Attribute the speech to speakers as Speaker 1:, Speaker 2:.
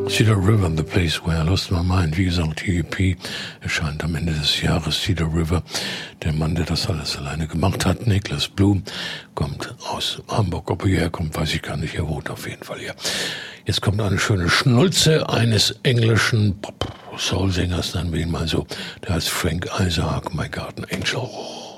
Speaker 1: Cedar River, The Place Where I Lost My Mind. Wie gesagt, die EP erscheint am Ende des Jahres. Cedar River, der Mann, der das alles alleine gemacht hat, Niklas Blum, kommt aus Hamburg. Ob er hierher kommt, weiß ich gar nicht. Er wohnt auf jeden Fall hier. Jetzt kommt eine schöne Schnulze eines englischen Soul-Sängers, nennen wir ihn mal so. Der heißt Frank Isaac, My Garden Angel.